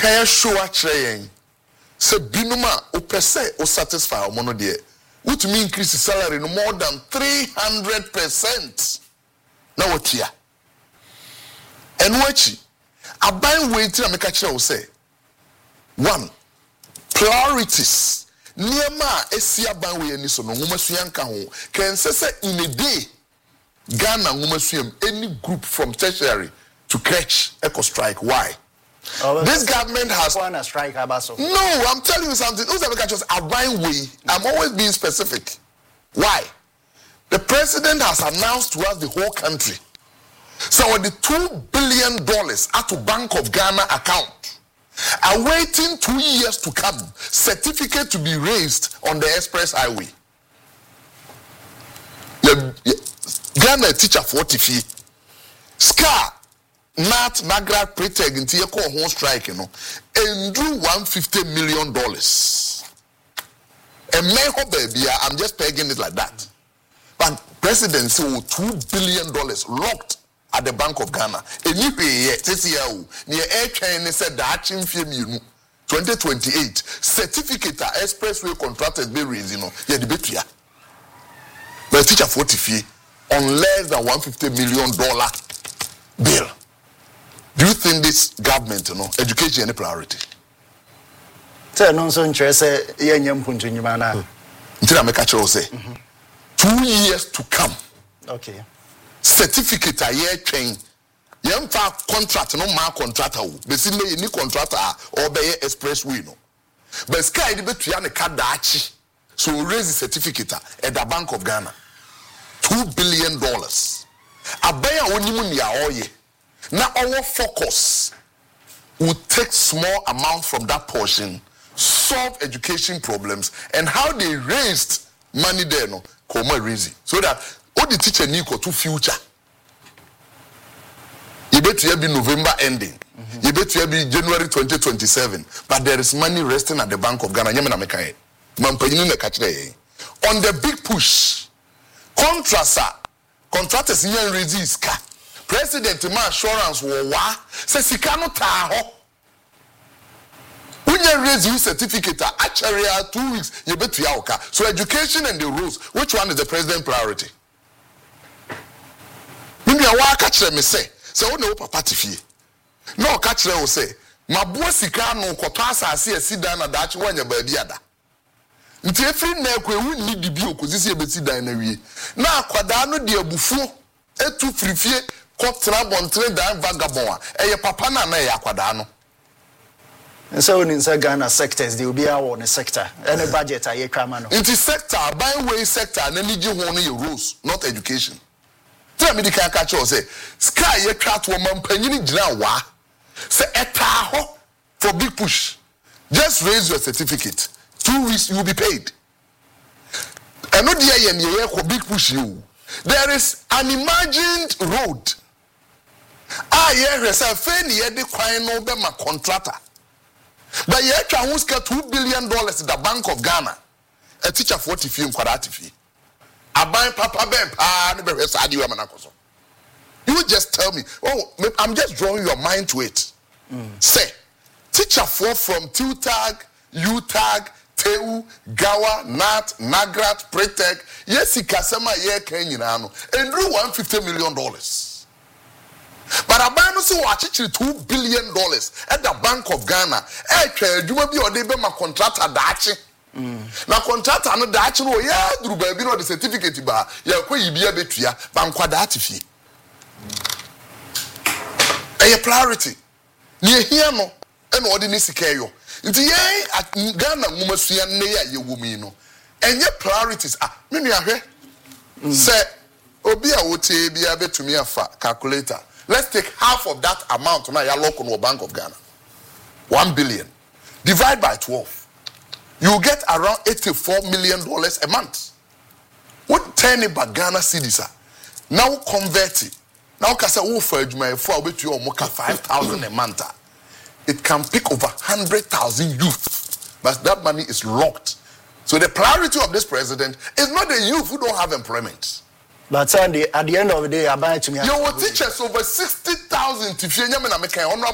can show a train. Say binuma o pese o satisfy omono de. What mean increase the salary no more than 300%. Now what here? And watch. Aban waiting and make a say. One, priorities. Niema esia ban we ni so no ngomasuya nka ho. Can say in a day Ghana ngomasuya any group from tertiary to crèche eco strike. Why? This government has a strike. No, I'm telling you something. I'm always being specific. Why? The president has announced to us the whole country. So the $2 billion at the Bank of Ghana account, awaiting 2 years to come, certificate to be raised on the express highway. Ghana teacher 40 feet. SCAR. Not Nagrat preteg into your call home strike, and drew $150 million. And may baby, I'm just pegging it like that. But presidency $2 billion locked at the Bank of Ghana. And you pay this year near air train said that in 2028 certificate expressway contractors be raising the debate here. But teacher 40 fee on less than $150 million bill. Do you think this government, education is a priority? Say no, so interested. Until I make a choice, say 2 years to come. Okay. Certificate a year train. Young contract, no man contractor. Basically, any contractor or be expressway no. But sky the bet you card dachi. So raise the certificate at the Bank of Ghana. $2 billion. A buyer only ya oye. Now our focus will take small amount from that portion, solve education problems, and how they raised money there, no, come raise. So that all the teacher need to future. You bet to be November ending. You bet to be January 2027. But there is money resting at the Bank of Ghana. On the big push, contractors in raise car. President ma assurance wo wa say sika no ta ho when you raise your certificate actually 2 weeks you bet to oka. So education and the rules, which one is the president priority? When you wa catch me say we no papa tifie no catch them say maboa sika no koto asase asida na dachi wanya ba bi ada nti efiri na ekwe wunni dibi okozisi ebeti dan na wie na akwada no de abufuo etu firifie kotra bontre dan vagabond eye papa na na yakwada no. And so in Ghana sectors they will be our own sector any budget aye krama no into sector byway sector na niji ho no your rules not education. Tell me the can catch us say sky ye crat woman panyini gina wa say eta ho for big push just raise your certificate 2 weeks you will be paid. And no dia ye ye ko big push you. There is an imagined road. Yes, I find the kwan no be my contractor. But ye can who's get $2 billion in the Bank of Ghana. A teacher 40 fee kwadati fee. I buy papa ben you just tell me, I'm just drawing your mind to it. Say, teacher 4 from TUTAG, UTAG, Teu, Gawa, Nat, Nagrat, Pretec, yes, he kasema ye kenyinano, and drew $150 million. But a man who watch $2 billion at the Bank of Ghana. You may be or they be my contractor dachi. Now contractor no dachi no yeah, through baby no the certificate bar. Ya ko yibia betua bankwa dati fi. A priority. Near here no, and ordinary sikayo. Nti ye Ghana ngumasua ne ya ye wumi no. Enye priorities me ahwe. Say obi a wote bia betumi afa calculator. Let's take half of that amount now ya lock on Bank of Ghana. $1 billion. Divide by 12. You get around $84 million a month. What 10 about Ghana cedis? Now convert it. Now can say for you moka 5,000 a month. It can pick over 100,000 youth. But that money is locked. So the priority of this president is not the youth who don't have employment. But at the end of the day, I buy to me. You will teach us over 60,000 if you